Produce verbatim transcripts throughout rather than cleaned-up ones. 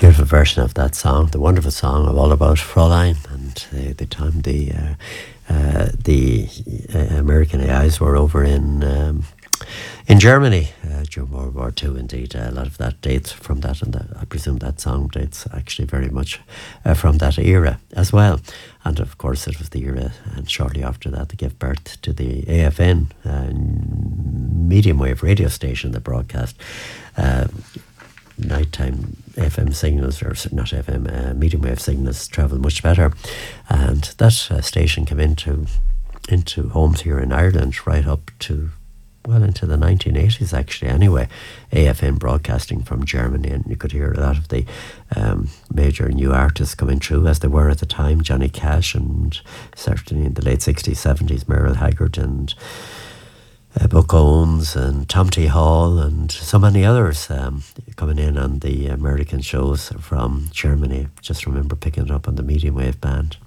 beautiful version of that song, the wonderful song of All About Fräulein, and uh, the time the uh, uh, the uh, American A Is were over in um, in Germany uh, during World War Two. Indeed, uh, a lot of that dates from that, and that, I presume that song dates actually very much uh, from that era as well. And of course, it was the era, and shortly after that, they gave birth to the A F N uh, medium wave radio station that broadcast Uh, nighttime F M signals, or not F M, uh, medium wave signals travel much better, and that uh, station came into into homes here in Ireland right up to, well, into the nineteen eighties actually anyway. A F N broadcasting from Germany, and you could hear a lot of the um, major new artists coming through, as they were at the time, Johnny Cash, and certainly in the late sixties, seventies, Merle Haggard and Uh, Buck Owens and Tom T. Hall and so many others um, coming in on the American shows from Germany. Just remember picking it up on the medium wave band.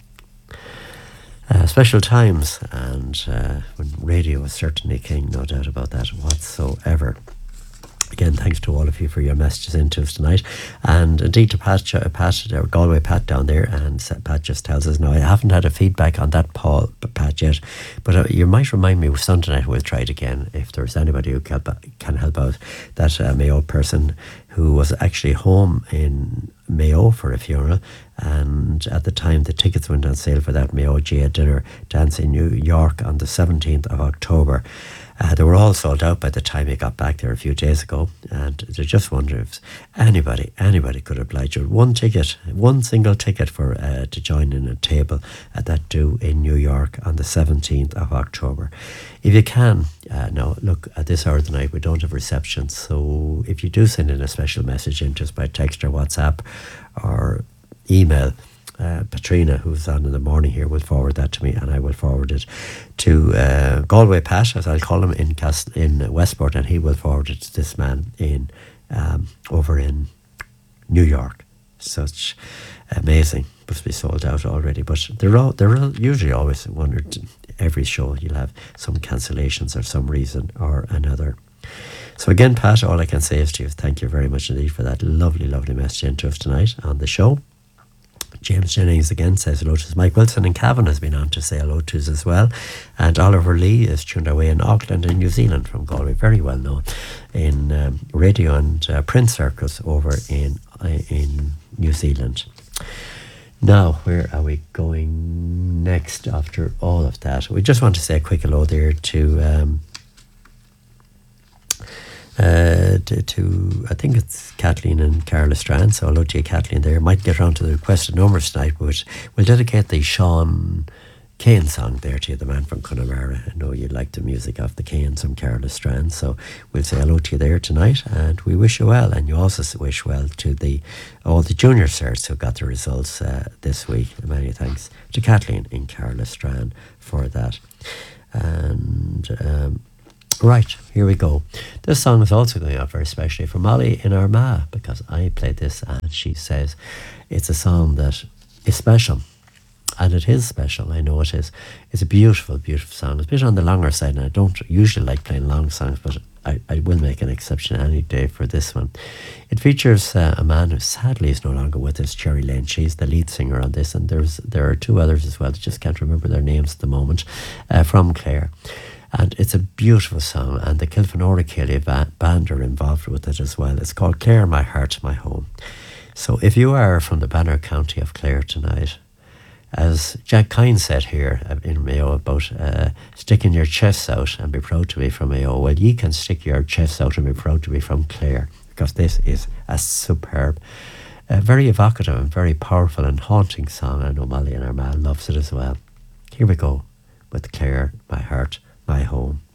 Uh, special times, and uh, when radio was certainly king, no doubt about that whatsoever. Again, thanks to all of you for your messages into us tonight, and indeed to Pat, Pat or Galway Pat down there. And Pat just tells us, now I haven't had a feedback on that Paul Pat yet, but uh, you might remind me of Sunday night. We'll try it again if there's anybody who can, can help out. That uh, Mayo person who was actually home in Mayo for a funeral, and at the time the tickets went on sale for that Mayo Gia dinner dance in New York on the seventeenth of October. Uh, they were all sold out by the time he got back there a few days ago, and they just wonder if anybody, anybody could oblige you. One ticket, one single ticket for uh, to join in a table at that do in New York on the seventeenth of October. If you can, uh, now look, at this hour of the night we don't have reception, so if you do send in a special message in just by text or WhatsApp or email, Uh, Patrina, who's on in the morning here, will forward that to me, and I will forward it to uh, Galway Pat, as I'll call him, in Cast- in Westport, and he will forward it to this man in um, over in New York. Such amazing. Must be sold out already, but they're all, they're usually always one or two, every show you'll have some cancellations or some reason or another. So again, Pat, all I can say is to you, thank you very much indeed for that lovely, lovely message into us tonight on the show. James Jennings again says hello to us. Mike Wilson and Cavan has been on to say hello to us as well. And Oliver Lee is tuned away in Auckland in New Zealand from Galway, very well known in um, radio and uh, print circles over in uh, in New Zealand. Now, where are we going next after all of that? We just want to say a quick hello there to um, Uh, to, to I think it's Kathleen and Carla Strand, so hello to you, Kathleen there. Might get around to the requested numbers tonight, but we'll dedicate the Sean Kane song there to you, the man from Connemara. I know you like the music of the Kanes from Carla Strand, so we'll say hello to you there tonight, and we wish you well. And you also wish well to the all the junior certs who got the results uh, this week. Many thanks to Kathleen in Carla Strand for that. And um right, here we go. This song is also going out very specially for Molly in Armagh, because I played this and she says it's a song that is special. And it is special, I know it is. It's a beautiful, beautiful song. It's a bit on the longer side, and I don't usually like playing long songs, but I, I will make an exception any day for this one. It features uh, a man who sadly is no longer with us, Cherry Lane. She's the lead singer on this, and there's there are two others as well. I just can't remember their names at the moment, uh, from Clare. And it's a beautiful song, and the Kilfenora Kelly band are involved with it as well. It's called Clare, My Heart, My Home. So if you are from the Banner County of Clare tonight, as Jack Kine said here in Mayo about uh, sticking your chests out and be proud to be from Mayo, well, you can stick your chests out and be proud to be from Clare, because this is a superb, uh, very evocative and very powerful and haunting song. I know Molly and Armagh loves it as well. Here we go with Clare, My Heart, My Home.